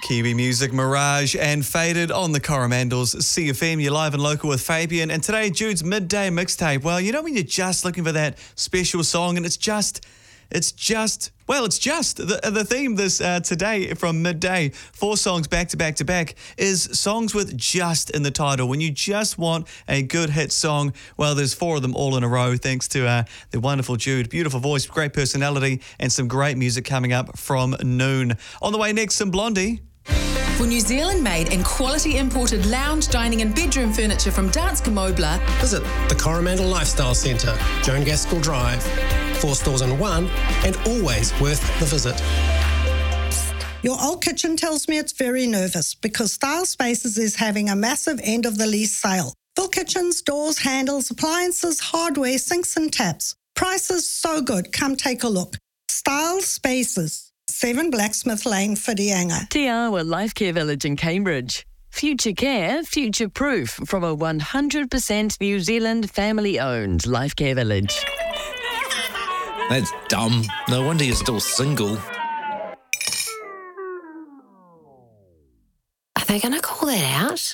Kiwi music, Mirage and Faded on the Coromandel's CFM. You're live and local with Fabian. And today, Jude's midday mixtape. Well, you know when you're just looking for that special song and it's just the theme this today from midday, 4 songs back to back to back, is songs with just in the title. When you just want a good hit song, well, there's 4 of them all in a row, thanks to the wonderful Jude. Beautiful voice, great personality, and some great music coming up from noon. On the way next, some Blondie. For New Zealand-made and quality imported lounge, dining and bedroom furniture from Danske Møbler, visit the Coromandel Lifestyle Centre, Joan Gaskell Drive. 4 stores in one and always worth the visit. Your old kitchen tells me it's very nervous because Style Spaces is having a massive end of the lease sale. Full kitchens, doors, handles, appliances, hardware, sinks and taps. Prices so good. Come take a look. Style Spaces, 7 Blacksmith Lane, Whitianga. Te Awa Life Care Village in Cambridge. Future care, future proof from a 100% New Zealand family owned Life Care Village. That's dumb. No wonder you're still single. Are they going to call that out?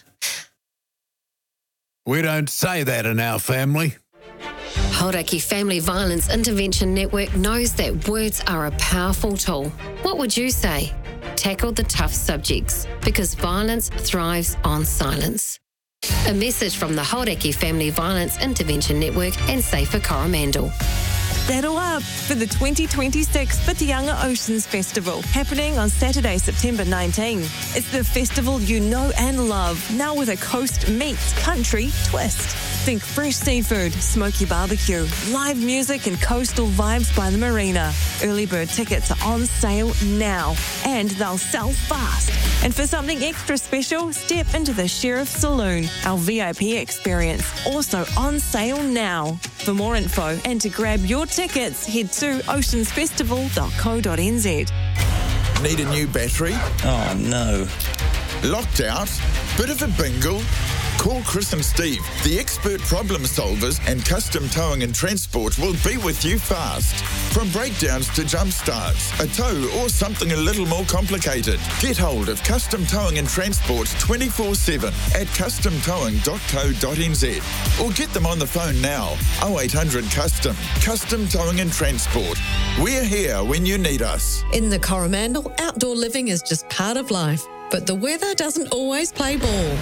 We don't say that in our family. Hauraki Family Violence Intervention Network knows that words are a powerful tool. What would you say? Tackle the tough subjects, because violence thrives on silence. A message from the Hauraki Family Violence Intervention Network and Safer Coromandel. Saddle up for the 2026 Whitianga Oceans Festival, happening on Saturday, September 19. It's the festival you know and love, now with a coast meets country twist. Think fresh seafood, smoky barbecue, live music and coastal vibes by the marina. Early bird tickets are on sale now and they'll sell fast. And for something extra special, step into the Sheriff Saloon, our VIP experience, also on sale now. For more info and to grab your tickets, head to oceansfestival.co.nz. Need a new battery? Oh, no. Locked out? Bit of a bingle? Call Chris and Steve. The expert problem solvers and custom towing and transport will be with you fast. From breakdowns to jump starts, a tow or something a little more complicated. Get hold of Custom Towing and Transport 24/7 at customtowing.co.nz or get them on the phone now. 0800 Custom. Custom Towing and Transport. We're here when you need us. In the Coromandel, outdoor living is just part of life, but the weather doesn't always play ball.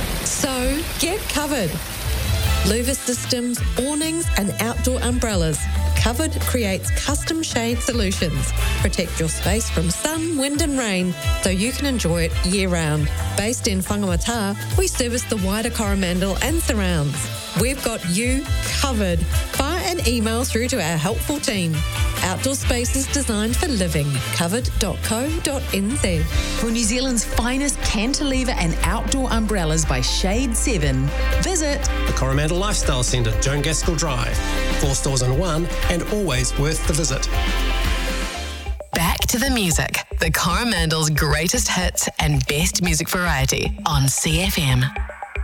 So get covered. Louver systems, awnings and outdoor umbrellas. Covered creates custom shade solutions. Protect your space from sun, wind and rain so you can enjoy it year round. Based in Whangamata, we service the wider Coromandel and surrounds. We've got you covered. Fire an email through to our helpful team. Outdoor spaces designed for living. Covered.co.nz. for New Zealand's finest cantilever and outdoor umbrellas by Shade 7, visit The Coromandel Lifestyle Centre, Joan Gaskell Drive. 4 stores in one and always worth the visit. Back to the music. The Coromandel's greatest hits and best music variety on CFM.